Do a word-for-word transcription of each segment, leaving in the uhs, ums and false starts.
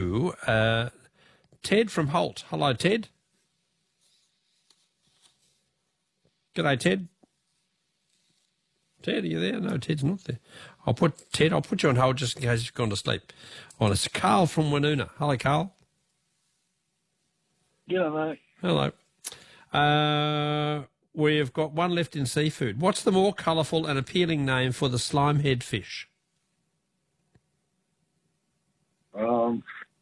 to uh, Ted from Holt. Hello, Ted. G'day, Ted. Ted, are you there? No, Ted's not there. I'll put Ted. I'll put you on hold just in case you've gone to sleep. Oh, it's Carl from Woonona. Hello, Carl. Yeah, mate. Hello. Uh, we've got one left in seafood. What's the more colourful and appealing name for the slimehead fish? Um,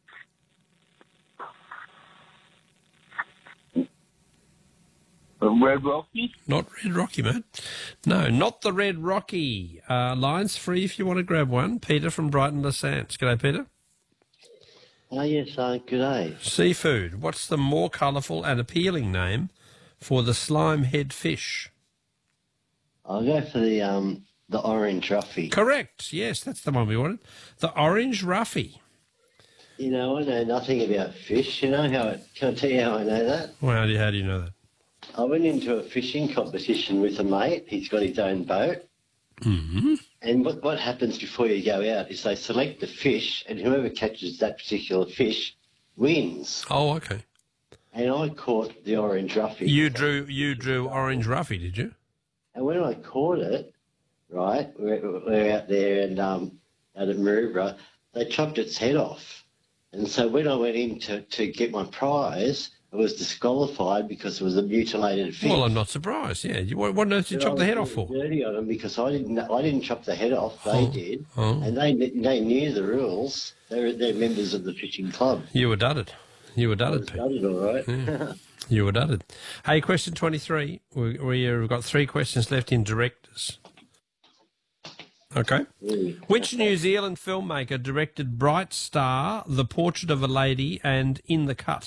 the Red Rocky? Not Red Rocky, mate. No, not the Red Rocky. Uh, line's free if you want to grab one. Peter from Brighton Le Sands. G'day, Peter. Oh, yes, uh, good day. Seafood. What's the more colourful and appealing name for the slimehead fish? I'll go for the um the orange ruffy. Correct. Yes, that's the one we wanted. The orange ruffy. You know, I know nothing about fish. You know how it, can I tell you how I know that? Well, how do you, how do you know that? I went into a fishing competition with a mate. He's got his own boat. Mm-hmm. And what, what happens before you go out is they select the fish, and whoever catches that particular fish wins. Oh, okay. And I caught the orange ruffy. You drew you drew orange ruffy, did you? And when I caught it, right, we're, we're out there and um, out at Maroubra, they chopped its head off. And so when I went in to, to get my prize, I was disqualified because it was a mutilated fish. Well, I'm not surprised. Yeah, you, what, what on earth did you chop the head off for? Dirty on them because I didn't. I didn't chop the head off. They Oh, did, oh. and they they knew the rules. They're they're members of the fishing club. You were dudded. You were I dudded, was Pete. done it all right. Yeah. You were dudded. Hey, question twenty-three. We, we've got three questions left in directors. Okay. Mm. Which New Zealand filmmaker directed Bright Star, The Portrait of a Lady, and In the Cut?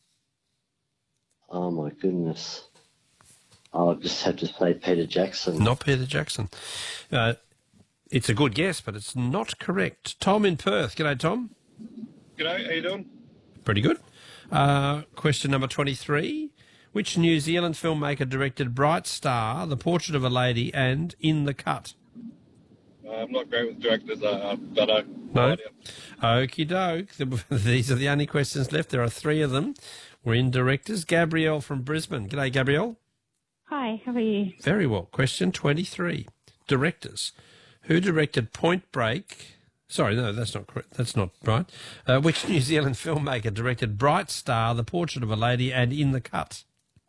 Oh my goodness! I'll just have to say Peter Jackson. Not Peter Jackson. Uh, it's a good guess, but it's not correct. Tom in Perth. G'day, Tom. G'day, how you doing? Pretty good. Uh, question number twenty-three. Which New Zealand filmmaker directed Bright Star, The Portrait of a Lady, and In the Cut? Uh, I'm not great with directors, uh, but uh, No. idea. Okie doke. These are the only questions left. There are three of them. We're in directors. Gabrielle from Brisbane. G'day, Gabrielle. Hi, how are you? Very well. Question twenty-three. Directors. Who directed Point Break? Sorry, no, that's not correct. That's not right. Uh, which New Zealand filmmaker directed Bright Star, The Portrait of a Lady, and In the Cut?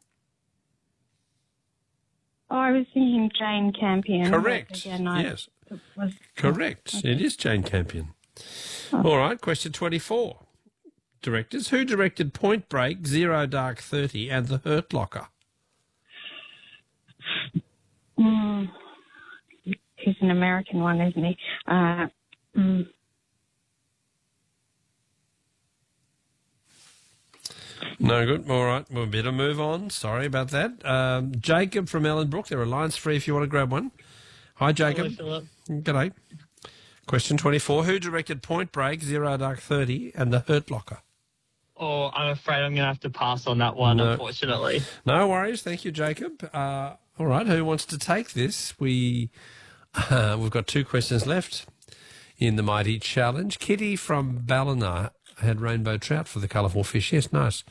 Oh, I was thinking Jane Campion. Correct. but Again, I Yes. Was, Correct. Okay. It is Jane Campion. Oh. All right. Question twenty-four. Directors. Who directed Point Break, Zero Dark Thirty, and The Hurt Locker? Mm, he's an American one, isn't he? Uh, mm, No good. All right. We'll better move on. Sorry about that. Um, Jacob from Ellenbrook. There are lines free if you want to grab one. Hi, Jacob. Hello, G'day. Question twenty-four. Who directed Point Break, Zero Dark Thirty, and The Hurt Locker? Oh, I'm afraid I'm going to have to pass on that one, No. unfortunately. No worries. Thank you, Jacob. Uh, all right. Who wants to take this? We, uh, we've got two questions left in the mighty challenge. Kitty from Ballina had rainbow trout for the colourful fish. Yes, nice.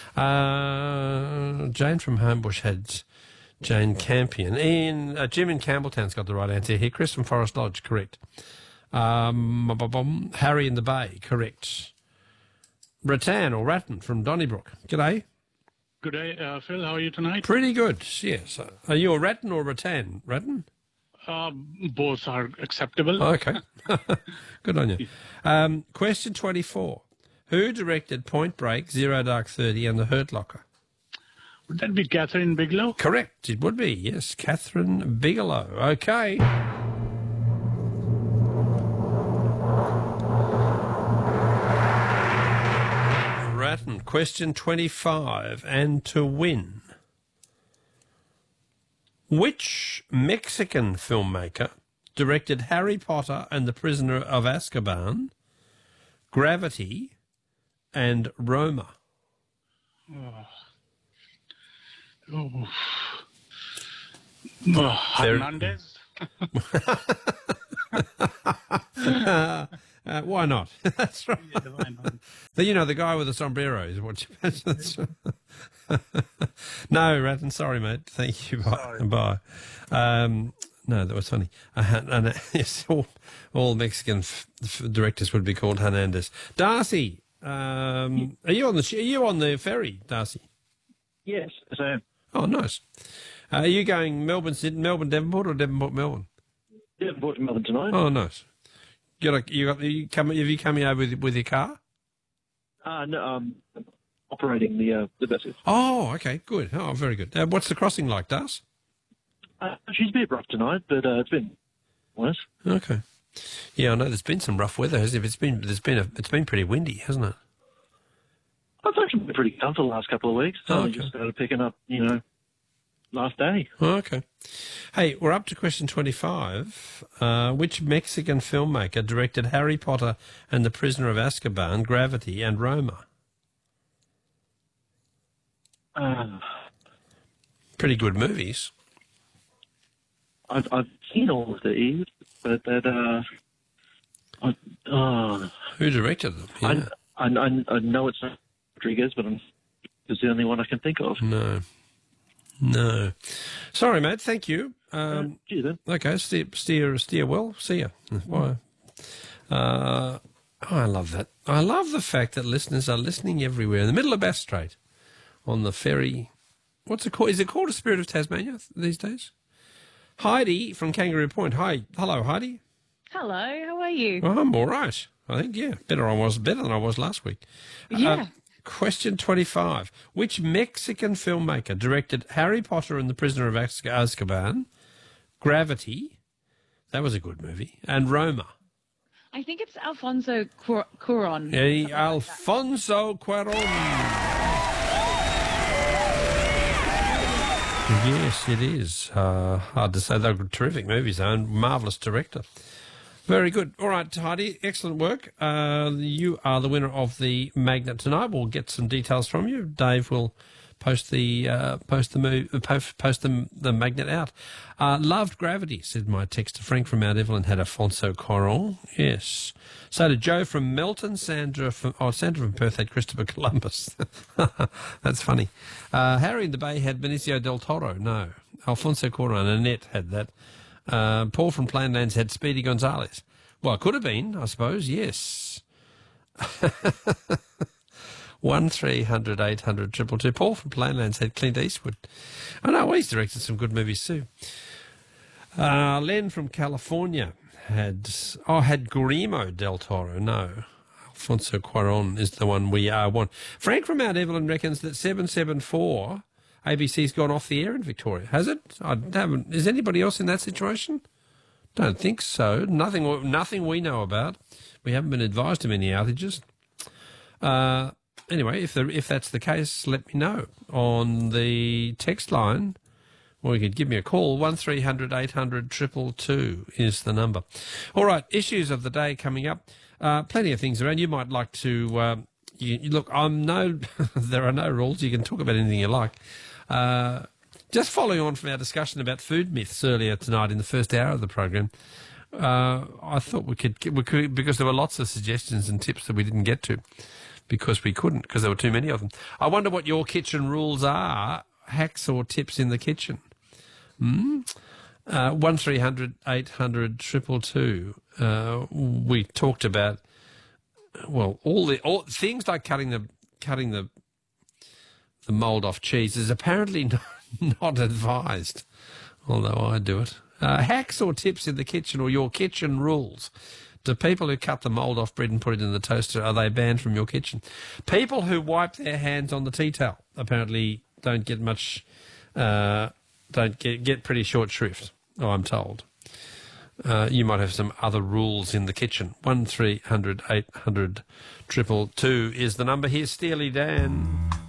Uh, Jane from Homebush had Jane Campion. Ian, uh, Jim in Campbelltown's got the right answer here. Chris from Forest Lodge, correct. Um, bum, bum, bum. Harry in the Bay, correct. Rattan or Ratton from Donnybrook. G'day. Good day, uh, Phil. How are you tonight? Pretty good, yes. Are you a Ratton or Rattan? Ratton? Uh, both are acceptable. Okay. Good on you. Um, question twenty-four. Who directed Point Break, Zero Dark Thirty, and The Hurt Locker? Would that be Catherine Bigelow? Correct. It would be, yes. Catherine Bigelow. Okay. Ratton. Question twenty-five. And to win. Which Mexican filmmaker directed Harry Potter and the Prisoner of Azkaban, Gravity, and Roma? Oh. Oh. Oh, Hernandez? Uh, why not? That's right. Yeah, why not? You know, the guy with the sombrero is what you that's No, Ratton, sorry, mate. Thank you. Bye. Sorry. Bye. Um, no, that was funny. Uh, and, uh, yes, all, all Mexican f- f- directors would be called Hernandez. Darcy, um, are you on the sh- are you on the ferry, Darcy? Yes, yes, I am. Oh, nice. Uh, are you going Melbourne, Sydney, Melbourne, Devonport, or Devonport, Melbourne? Devonport to Melbourne tonight. Oh, nice. You got a, you got you come? Have you come over with, with your car? Uh, no, um, operating the uh, the vessel. Oh, okay, good. Oh, very good. Uh, what's the crossing like, Das? Uh, she's a bit rough tonight, but uh, it's been nice. Okay. Yeah, I know there's been some rough weather, hasn't it? It's been there's been a, it's been pretty windy, hasn't it? It's actually been pretty tough the last couple of weeks. Oh, I okay. just started picking up, you know, last day. Oh, okay. Hey, we're up to question twenty-five. Uh, which Mexican filmmaker directed Harry Potter and the Prisoner of Azkaban, Gravity, and Roma? Uh, Pretty good movies. I've I've seen all of these, but that uh, I, uh, Who directed them? Yeah. I, I I I know it's not Rodriguez, but I'm, it's the only one I can think of. No. No. Sorry, mate. Thank you. Um, Uh, gee, then. Okay, steer, steer, steer well. See ya. Bye. Uh, oh, I love that. I love the fact that listeners are listening everywhere in the middle of Bass Strait on the ferry. What's it called? Is it called a Spirit of Tasmania these days? Heidi from Kangaroo Point. Hi. Hello, Heidi. Hello, how are you? Oh, I'm all right. I think, yeah, better I was better than I was last week. Yeah. Uh, question twenty-five. Which Mexican filmmaker directed Harry Potter and the Prisoner of Az- Azkaban, Gravity, that was a good movie, and Roma? I think it's Alfonso Cur- Cuarón. Hey, Alfonso Cuarón. Yes, it is. Uh, hard to say. They were terrific movies, though, and marvellous director. Very good. All right, Heidi, excellent work. Uh, you are the winner of the magnet tonight. We'll get some details from you. Dave will post the uh, post the move, post, post the, the magnet out. Uh, loved Gravity, said my texter Frank from Mount Evelyn. Had Alfonso Cuarón. Yes. So did Joe from Melton. Sandra from oh Sandra from Perth had Christopher Columbus. That's funny. Uh, Harry in the Bay had Benicio del Toro. No, Alfonso Cuarón. Annette had that. Uh, Paul from Plainlands had Speedy Gonzales. Well, it could have been, I suppose, yes. One three hundred eight hundred triple two. Paul from Plainlands had Clint Eastwood. I know, he's directed some good movies too. Uh, Len from California had, oh, had Guillermo del Toro. No, Alfonso Cuarón is the one we uh, want. Frank from Mount Evelyn reckons that seven seven four A B C's gone off the air in Victoria. Has it? I haven't. Is anybody else in that situation? Don't think so. Nothing. Nothing we know about. We haven't been advised of any outages. Uh, anyway, if the, if that's the case, let me know on the text line, or you could give me a call. One three hundred eight hundred triple two is the number. All right. Issues of the day coming up. Uh, plenty of things around. You might like to. Uh, you, you look. I'm no. There are no rules. You can talk about anything you like. Uh, just following on from our discussion about food myths earlier tonight in the first hour of the program, uh, I thought we could, we could, because there were lots of suggestions and tips that we didn't get to because we couldn't, because there were too many of them. I wonder what your kitchen rules are, hacks or tips in the kitchen. Hmm? Uh, one three hundred eight hundred triple two. Uh, we talked about, well, all the all things like cutting the cutting the the mould off cheese is apparently not, not advised, although I do it. Uh, hacks or tips in the kitchen, or your kitchen rules. Do people who cut the mould off bread and put it in the toaster, are they banned from your kitchen? People who wipe their hands on the tea towel apparently don't get much, uh, don't get, get pretty short shrift, oh, I'm told. Uh, you might have some other rules in the kitchen. One three hundred eight hundred triple two is the number. Here's Steely Dan.